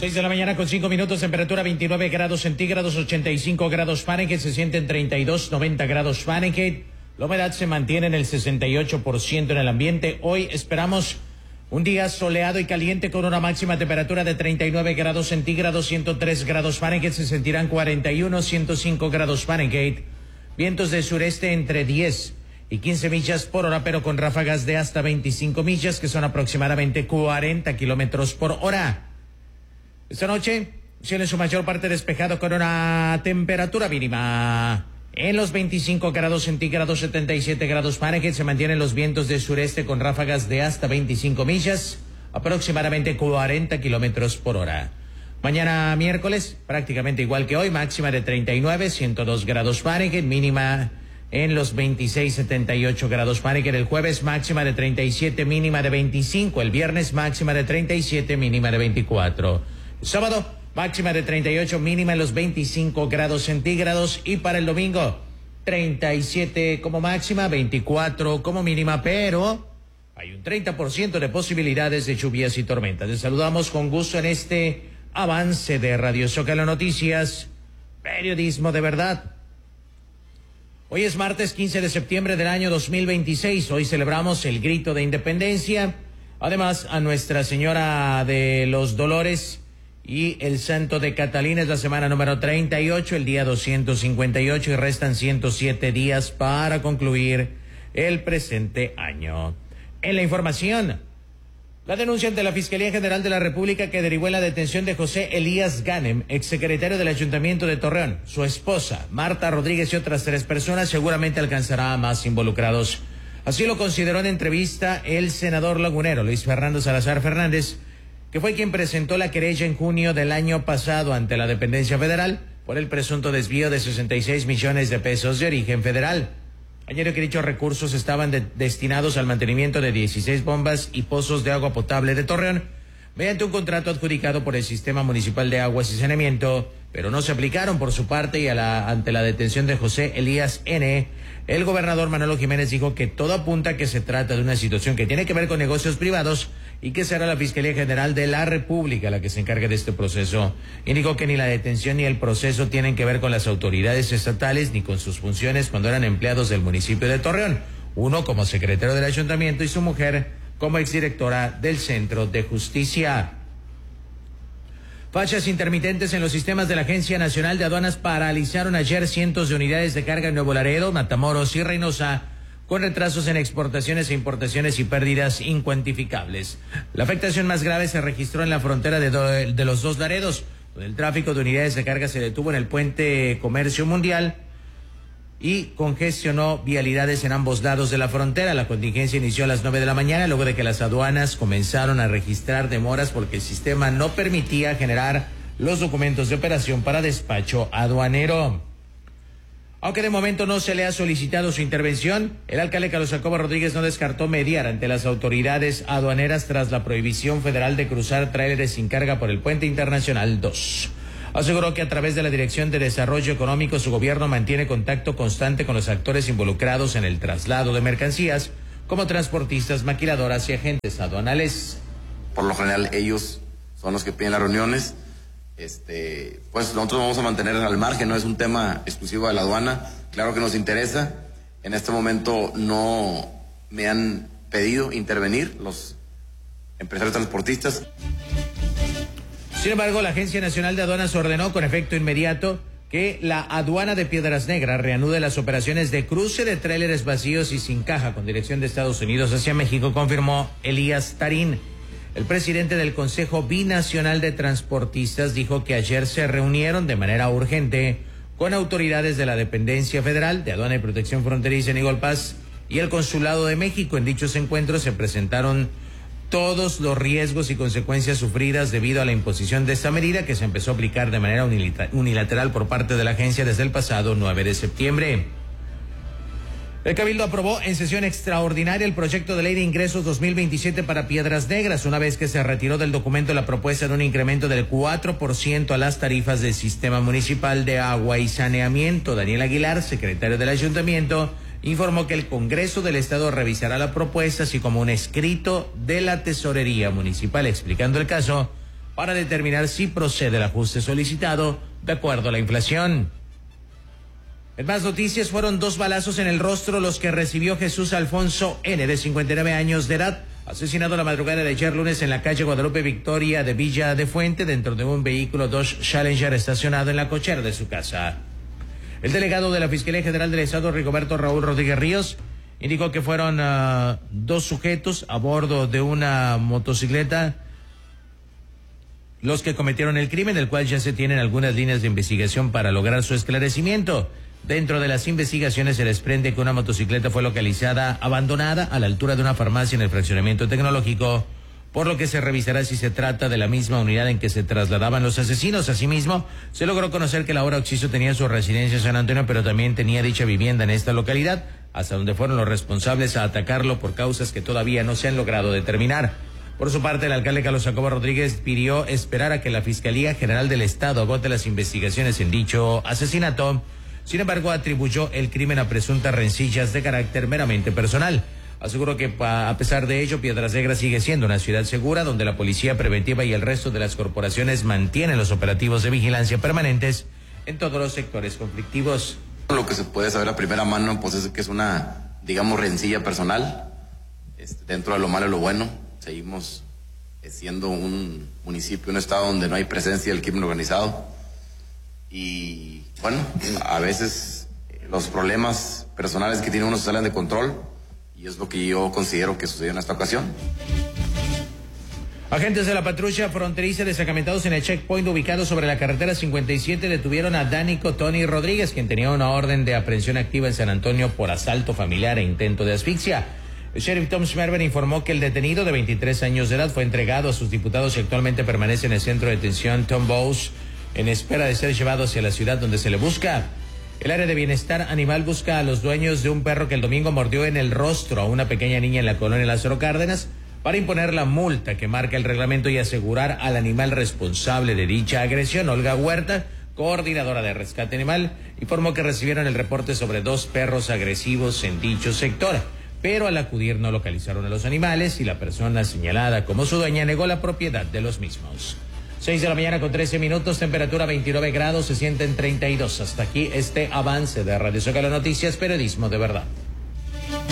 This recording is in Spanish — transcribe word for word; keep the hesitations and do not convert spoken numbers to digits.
Seis de la mañana con cinco minutos, temperatura veintinueve grados centígrados, ochenta y cinco grados Fahrenheit, se sienten treinta y dos, noventa grados Fahrenheit. La humedad se mantiene en el sesenta y ocho por ciento en el ambiente. Hoy esperamos un día soleado y caliente con una máxima temperatura de treinta y nueve grados centígrados, ciento tres grados Fahrenheit, se sentirán cuarenta y uno, ciento cinco grados Fahrenheit. Vientos de sureste entre diez y quince millas por hora, pero con ráfagas de hasta veinticinco millas, que son aproximadamente cuarenta kilómetros por hora. Esta noche, cielo en su mayor parte despejado con una temperatura mínima en los veinticinco grados centígrados, setenta y siete grados Fahrenheit. Se mantienen los vientos de sureste con ráfagas de hasta veinticinco millas, aproximadamente cuarenta kilómetros por hora. Mañana miércoles, prácticamente igual que hoy, máxima de treinta y nueve, ciento dos grados Fahrenheit, mínima en los veintiséis, setenta y ocho grados Fahrenheit. El jueves, máxima de treinta y siete, mínima de veinticinco. El viernes, máxima de treinta y siete, mínima de veinticuatro. El sábado, máxima de treinta y ocho, mínima en los veinticinco grados centígrados. Y para el domingo, treinta y siete como máxima, veinticuatro como mínima, pero hay un treinta por ciento de posibilidades de lluvias y tormentas. Les saludamos con gusto en este avance de Radio Zócalo Noticias, periodismo de verdad. Hoy es martes quince de septiembre del año dos mil veintiséis. Hoy celebramos el grito de independencia. Además, a Nuestra Señora de los Dolores y el Santo de Catalina. Es la semana número treinta y ocho, el día doscientos cincuenta y ocho, y restan ciento siete días para concluir el presente año. En la información, la denuncia ante la Fiscalía General de la República que derivó en la detención de José Elías Ganem, exsecretario del Ayuntamiento de Torreón, su esposa, Marta Rodríguez, y otras tres personas, seguramente alcanzará a más involucrados. Así lo consideró en entrevista el senador lagunero Luis Fernando Salazar Fernández, que fue quien presentó la querella en junio del año pasado ante la dependencia federal por el presunto desvío de sesenta y seis millones de pesos de origen federal. Añadió que dichos recursos estaban de, destinados al mantenimiento de dieciséis bombas y pozos de agua potable de Torreón, mediante un contrato adjudicado por el Sistema Municipal de Aguas y Saneamiento, pero no se aplicaron por su parte. Y a la, ante la detención de José Elías N., el gobernador Manolo Jiménez dijo que todo apunta a que se trata de una situación que tiene que ver con negocios privados y que será la Fiscalía General de la República la que se encargue de este proceso. Indicó que ni la detención ni el proceso tienen que ver con las autoridades estatales ni con sus funciones cuando eran empleados del municipio de Torreón, uno como secretario del ayuntamiento y su mujer como exdirectora del Centro de Justicia. Fachas intermitentes en los sistemas de la Agencia Nacional de Aduanas paralizaron ayer cientos de unidades de carga en Nuevo Laredo, Matamoros y Reynosa, con retrasos en exportaciones e importaciones y pérdidas incuantificables. La afectación más grave se registró en la frontera de, do, de los dos Laredos, donde el tráfico de unidades de carga se detuvo en el puente Comercio Mundial y congestionó vialidades en ambos lados de la frontera. La contingencia inició a las nueve de la mañana, luego de que las aduanas comenzaron a registrar demoras porque el sistema no permitía generar los documentos de operación para despacho aduanero. Aunque de momento no se le ha solicitado su intervención, el alcalde Carlos Jacobo Rodríguez no descartó mediar ante las autoridades aduaneras tras la prohibición federal de cruzar tráileres sin carga por el Puente Internacional dos. Aseguró que a través de la Dirección de Desarrollo Económico su gobierno mantiene contacto constante con los actores involucrados en el traslado de mercancías, como transportistas, maquiladoras y agentes aduanales. Por lo general ellos son los que piden las reuniones. Este, pues nosotros vamos a mantener al margen, no es un tema exclusivo de la aduana, claro que nos interesa. En este momento no me han pedido intervenir los empresarios transportistas. Sin embargo, la Agencia Nacional de Aduanas ordenó con efecto inmediato que la aduana de Piedras Negras reanude las operaciones de cruce de tráileres vacíos y sin caja con dirección de Estados Unidos hacia México, confirmó Elías Tarín. El presidente del Consejo Binacional de Transportistas dijo que ayer se reunieron de manera urgente con autoridades de la Dependencia Federal de Aduana y Protección Fronteriza en Eagle Pass y el Consulado de México. En dichos encuentros se presentaron todos los riesgos y consecuencias sufridas debido a la imposición de esta medida, que se empezó a aplicar de manera unilateral por parte de la agencia desde el pasado nueve de septiembre. El Cabildo aprobó en sesión extraordinaria el proyecto de ley de ingresos dos mil veintisiete para Piedras Negras, una vez que se retiró del documento la propuesta de un incremento del cuatro por ciento a las tarifas del Sistema Municipal de Agua y Saneamiento. Daniel Aguilar, secretario del Ayuntamiento, informó que el Congreso del Estado revisará la propuesta, así como un escrito de la Tesorería Municipal explicando el caso, para determinar si procede el ajuste solicitado de acuerdo a la inflación. En más noticias, fueron dos balazos en el rostro los que recibió Jesús Alfonso N., de cincuenta y nueve años de edad, asesinado la madrugada de ayer lunes en la calle Guadalupe Victoria de Villa de Fuente, dentro de un vehículo Dodge Challenger estacionado en la cochera de su casa. El delegado de la Fiscalía General del Estado, Rigoberto Raúl Rodríguez Ríos, indicó que fueron uh, dos sujetos a bordo de una motocicleta los que cometieron el crimen, del cual ya se tienen algunas líneas de investigación para lograr su esclarecimiento. Dentro de las investigaciones se desprende que una motocicleta fue localizada abandonada a la altura de una farmacia en el fraccionamiento tecnológico, por lo que se revisará si se trata de la misma unidad en que se trasladaban los asesinos. Asimismo, se logró conocer que el ahora occiso tenía su residencia en San Antonio, pero también tenía dicha vivienda en esta localidad, hasta donde fueron los responsables a atacarlo por causas que todavía no se han logrado determinar. Por su parte, el alcalde Carlos Jacobo Rodríguez pidió esperar a que la Fiscalía General del Estado agote las investigaciones en dicho asesinato. Sin embargo, atribuyó el crimen a presuntas rencillas de carácter meramente personal. Aseguró que a pesar de ello, Piedras Negras sigue siendo una ciudad segura, donde la policía preventiva y el resto de las corporaciones mantienen los operativos de vigilancia permanentes en todos los sectores conflictivos. Lo que se puede saber a primera mano, pues es que es una, digamos, rencilla personal. Este, dentro de lo malo y lo bueno, seguimos siendo un municipio, un estado donde no hay presencia del crimen organizado. Y bueno, a veces los problemas personales que tiene uno se salen de control, y es lo que yo considero que sucedió en esta ocasión. Agentes de la patrulla fronteriza destacamentados en el checkpoint ubicado sobre la carretera cincuenta y siete detuvieron a Dánico Tony Rodríguez, quien tenía una orden de aprehensión activa en San Antonio por asalto familiar e intento de asfixia. El sheriff Tom Schmerber informó que el detenido de veintitrés años de edad fue entregado a sus diputados y actualmente permanece en el centro de detención Tom Bowes, en espera de ser llevado hacia la ciudad donde se le busca. El área de bienestar animal busca a los dueños de un perro que el domingo mordió en el rostro a una pequeña niña en la colonia Lázaro Cárdenas para imponer la multa que marca el reglamento y asegurar al animal responsable de dicha agresión. Olga Huerta, coordinadora de rescate animal, informó que recibieron el reporte sobre dos perros agresivos en dicho sector, pero al acudir no localizaron a los animales y la persona señalada como su dueña negó la propiedad de los mismos. seis de la mañana con trece minutos, temperatura veintinueve grados, se sienten treinta y dos. Hasta aquí este avance de Radio Zócalo Noticias, periodismo de verdad.